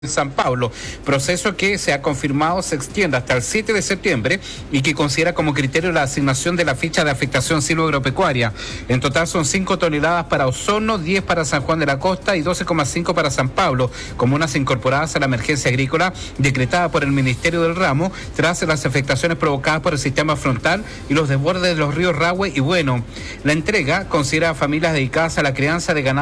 en San Pablo, proceso que se ha confirmado se extiende hasta el 7 de septiembre y que considera como criterio la asignación de la ficha de afectación silvoagropecuaria. En total son 5 toneladas para Osorno, 10 para San Juan de la Costa y 12,5 para San Pablo, comunas incorporadas a la emergencia agrícola decretada por el Ministerio del Ramo tras las afectaciones provocadas por el sistema frontal y los desbordes de los ríos Rahue y Bueno. La entrega considera a familias dedicadas a la crianza de ganado